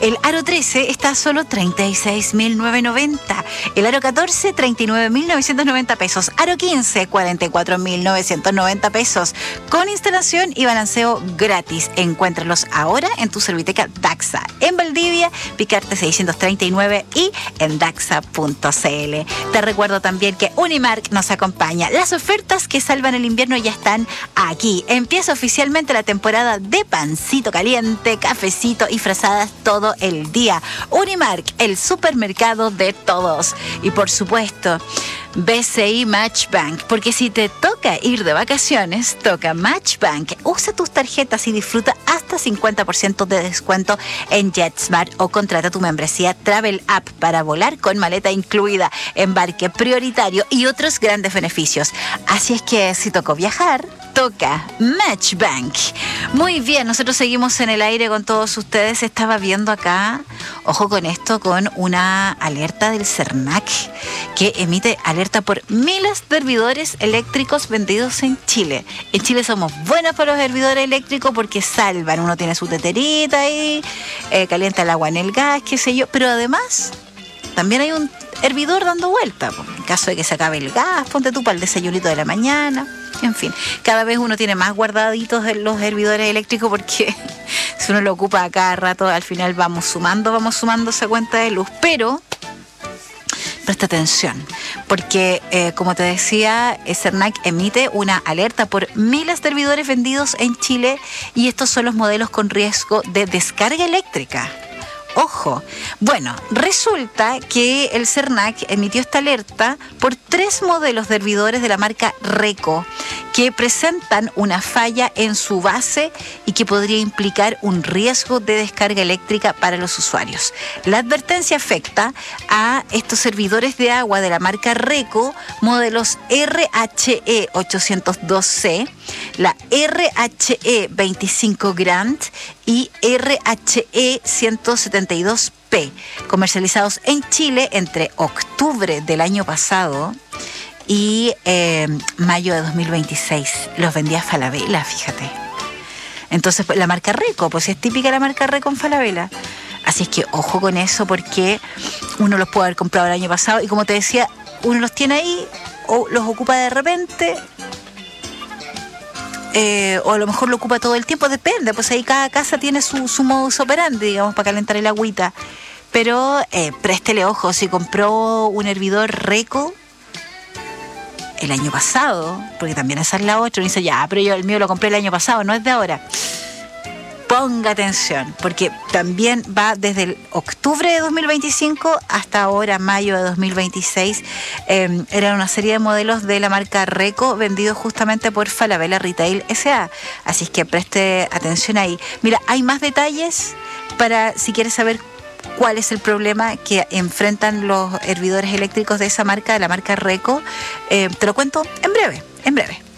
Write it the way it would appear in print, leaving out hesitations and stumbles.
El aro 13 está a solo 36.990. El aro 14, 39.990 pesos. Aro 15, 44.990 pesos. Con instalación y balanceo gratis. Encuéntralos ahora en tu Serviteca Daxa. En Valdivia, Picarte 639 y en daxa.cl. Te recuerdo también que Unimark nos acompaña. Las ofertas que salvan el invierno ya están aquí. Empieza oficialmente la temporada de pancito caliente, cafecito y frazadas todo el día. Unimark, el supermercado de todos. Y por supuesto, BCI Matchbank, porque si te toca ir de vacaciones, toca Matchbank. Usa tus tarjetas y disfruta hasta 50% de descuento en JetSmart o contrata tu membresía Travel App para volar con maleta incluida, embarque prioritario y otros grandes beneficios. Así es que si tocó viajar, toca Matchbank. Muy bien, nosotros seguimos en el aire con todos ustedes. Estaba viendo acá, ojo con esto, con una alerta del CERNAC que emite alerta por miles de hervidores eléctricos vendidos en Chile. En Chile somos buenos para los hervidores eléctricos porque salvan. Uno tiene su teterita ahí, calienta el agua en el gas, qué sé yo, pero además también hay un hervidor dando vuelta, en caso de que se acabe el gas, ponte tú para el desayunito de la mañana. En fin, cada vez uno tiene más guardaditos de los hervidores eléctricos porque si uno lo ocupa a cada rato, al final vamos sumando esa cuenta de luz. Pero presta atención, porque como te decía, CERNAC emite una alerta por miles de hervidores vendidos en Chile y estos son los modelos con riesgo de descarga eléctrica. Ojo, bueno, resulta que el CERNAC emitió esta alerta por 3 modelos de hervidores de la marca Reco que presentan una falla en su base y que podría implicar un riesgo de descarga eléctrica para los usuarios. La advertencia afecta a estos hervidores de agua de la marca Reco, modelos RHE 802C, la RHE 25 Grand y RHE 172P, comercializados en Chile entre octubre del año pasado y mayo de 2026. Los vendía Falabella, fíjate. Entonces, la marca Reco, pues es típica la marca Reco en Falabella. Así es que ojo con eso, porque uno los puede haber comprado el año pasado y como te decía, uno los tiene ahí o los ocupa de repente, o a lo mejor lo ocupa todo el tiempo, depende, pues ahí cada casa tiene su modus operandi, digamos, para calentar el agüita. Pero préstele ojo, si compró un hervidor Reco el año pasado, porque también esa es la otra, y dice, ya, pero yo el mío lo compré el año pasado, no es de ahora. Ponga atención, porque también va desde el octubre de 2025 hasta ahora, mayo de 2026. Eran una serie de modelos de la marca Reco vendidos justamente por Falabella Retail S.A. Así es que preste atención ahí. Mira, hay más detalles para si quieres saber cuál es el problema que enfrentan los hervidores eléctricos de esa marca, de la marca Reco. Te lo cuento en breve.